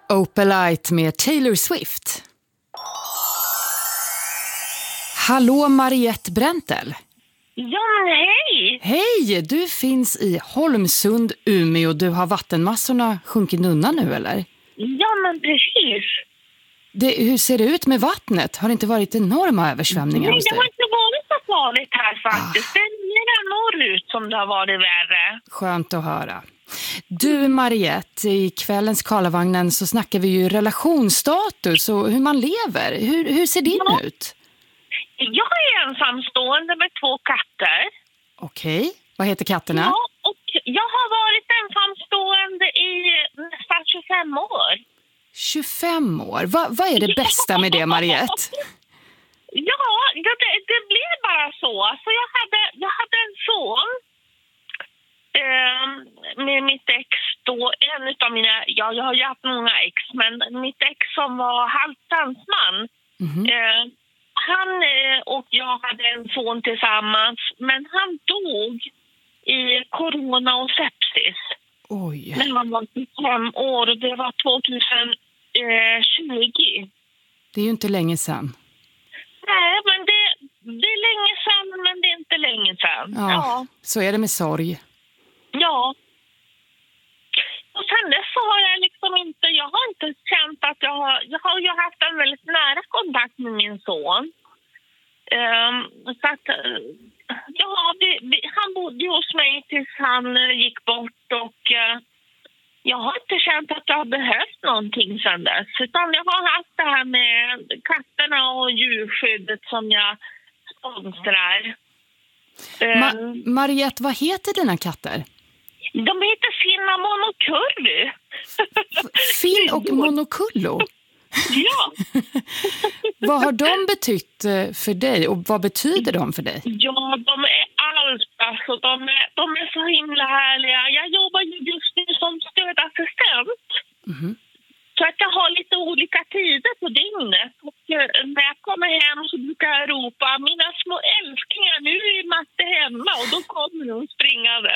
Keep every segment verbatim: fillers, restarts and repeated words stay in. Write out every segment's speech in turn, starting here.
Opalite med Taylor Swift. Hallå Mariette Brentel. Ja, hej! Hej, du finns i Holmsund, Umeå. Du har vattenmassorna sjunkit undan nu, eller? Ja, men precis. Det, hur ser det ut med vattnet? Har det inte varit enorma översvämningar Nej, hos dig? det har inte varit så farligt här faktiskt. Ah. Det är mer norrut som det har varit värre. Skönt att höra. Du Mariette, i kvällens Karlavagnen så snackar vi ju relationsstatus och hur man lever. Hur, hur ser din ja. ut? Jag är ensamstående med två katter. Okej, vad heter katterna? Ja, och jag har varit ensamstående i nästan tjugofem år. tjugofem år? Va, vad är det bästa med det, Mariette? Ja, det, det blev bara så. Så jag hade, jag hade en son eh, med mitt ex då. En utav mina, ja, jag har ju haft många ex, men mitt ex som var halvdansman. Mm-hmm. Eh, han eh, och jag hade en son tillsammans, men han dog i corona och sepsis. Oj. När han var fem år och det var tjugohundratjugo. Det är ju inte länge sedan. Nej, men det, det är länge sedan, men det är inte länge sedan. Ja, ja. Så är det med sorg. Ja. Och sen dess så har jag liksom inte, jag har inte känt att jag har, jag har ju haft en väldigt nära kontakt med min son. Um, så att, ja, vi, vi, han bodde hos mig tills han uh, gick bort och uh, jag har inte känt att jag har behövt någonting sedan dess. Utan jag har haft det här med katterna och djurskyddet som jag sponsrar. Ma- um, Mariette, vad heter dina katter? De heter Cinnamon och Curry. Finn och Monocullo? Ja. Vad har de betytt för dig och vad betyder de för dig? Ja, de är allt. Alltså, de, är, de är så himla härliga. Jag jobbar ju just nu som stödassistent. Mm-hmm. Så att jag har lite olika tider på dygnet. Och när jag kommer hem så brukar jag ropa mina små älsklingar, nu är Matte hemma, och då kommer de springande.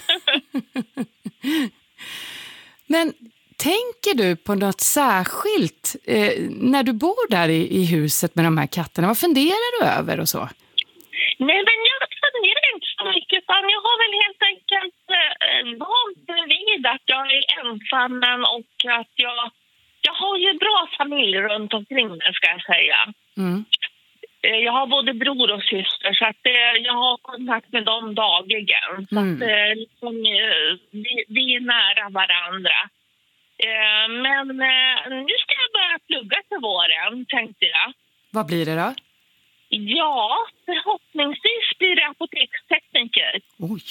Men tänker du på något särskilt eh, när du bor där i, i huset med de här katterna? Vad funderar du över och så? Nej, men jag funderar inte så mycket. Utan jag har väl helt enkelt eh, vant mig vid att jag är ensam och att jag, jag har ju bra familj runt omkring mig, ska jag säga. Mm. Eh, jag har både bror och syster, så att eh, jag har kontakt med dem dagligen. Så mm. att eh, liksom, eh, vi, vi är nära varandra. Men nu ska jag börja plugga till våren, tänkte jag. Vad blir det då? Ja, förhoppningsvis blir det apotekstekniker. Oj.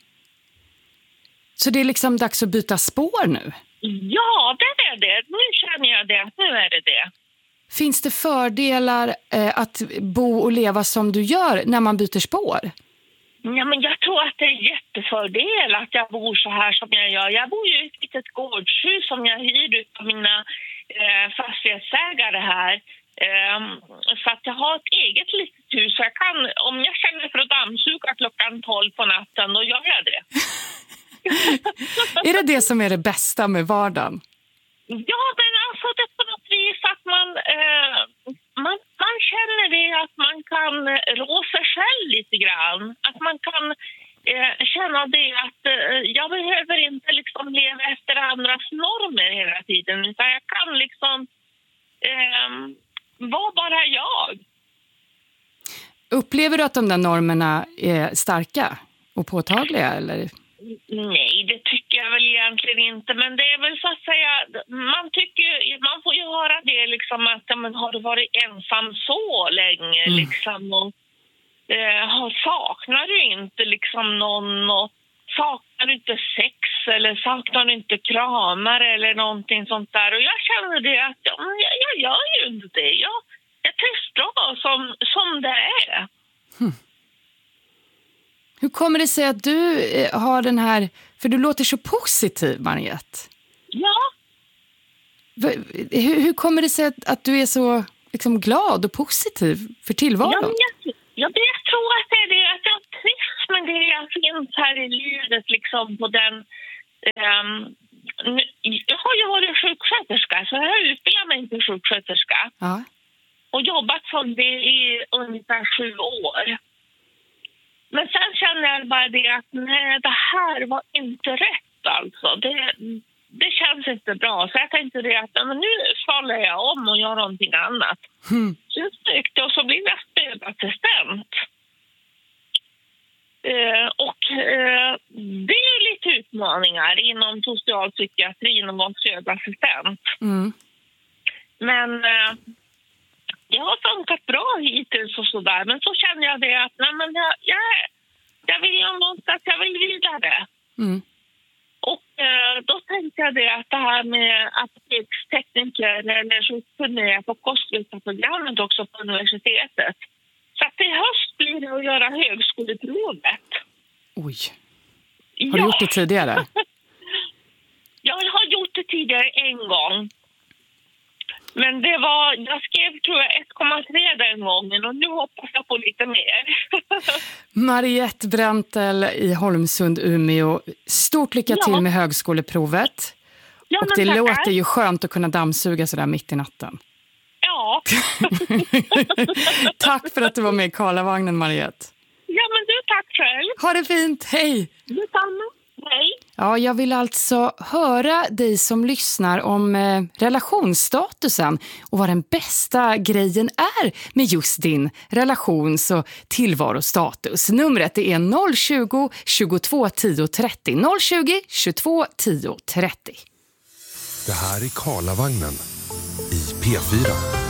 Så det är liksom dags att byta spår nu? Ja, det är det. Nu känner jag det. Nu är det det. Finns det fördelar eh, att bo och leva som du gör när man byter spår? Ja, men jag tror att det är jättefördel att jag bor så här som jag gör. Jag bor ju i ett litet gårdshus som jag hyr ut av mina eh, fastighetsägare här. Eh, så att jag har ett eget litet hus. Så jag kan, om jag känner för att dammsuga klockan tolv på natten, då gör jag det. Är det det som är det bästa med vardagen? Ja, men alltså det är på något vis att man... Eh, Man, man känner det att man kan rå sig själv lite grann. Att man kan eh, känna det att eh, jag behöver inte liksom leva efter andras normer hela tiden. Utan jag kan liksom eh, vara bara jag. Upplever du att de där normerna är starka och påtagliga, eller? Nej, det tycker jag väl egentligen inte. Men det är väl så att säga, man tycker, man får ju höra det liksom att ja, men har du varit ensam så länge mm. liksom och eh, saknar du inte liksom någon och saknar du inte sex eller saknar du inte kramar eller någonting sånt där. Och jag känner det att ja, jag, jag gör ju inte det. Jag, jag trivs bra som, som det är. Hmm. Hur kommer det sig att du har den här... För du låter så positiv, Mariette. Ja. Hur, hur kommer det sig att, att du är så liksom, glad och positiv för tillvaron? Ja, jag, jag, jag tror att det är det. Att jag trivs med det jag finns här i livet. Liksom, på den, um, jag har ju varit sjuksköterska, så till sjuksköterska. Ja. Och jobbat som det i ungefär sju år. Men sen känner jag bara det att nej, det här var inte rätt alltså. Det, det känns inte bra. Så jag tänkte det att men nu faller jag om och gör någonting annat. Mm. Så jag sökte och så blev jag stödassistent. Uh, och uh, det är lite utmaningar inom socialpsykiatrin att vara stödassistent. Mm. Men uh, det har funkat bra hittills och sådär. Men så känner jag det att nej, men jag, jag, jag vill göra något att jag vill vidare. Mm. Och uh, då tänkte jag det att det här med apotekstekniker eller så kunde jag på kostvetarprogrammet också på universitetet. Så att i höst blir det att göra högskoleprovet. Oj. Har du ja. gjort det tidigare? Jag har gjort det tidigare en gång. Men det var, jag skrev tror jag ett komma tre den gången och nu hoppas jag på lite mer. Mariette Brentel i Holmsund, Umeå. Stort lycka ja. till med högskoleprovet. Ja, och det tackar. låter ju skönt att kunna dammsuga sådär mitt i natten. Ja. Tack för att du var med i Karlavagnen, Mariette. Ja, men du, tack själv. Ha det fint, hej! Detsamma, hej. Ja, jag vill alltså höra dig som lyssnar om eh, relationsstatusen och vad den bästa grejen är med just din relations- och tillvarostatus. Numret är noll tjugo, tjugotvå tio trettio. noll tjugo, tjugotvå tio trettio. Det här är Karlavagnen i P fyra.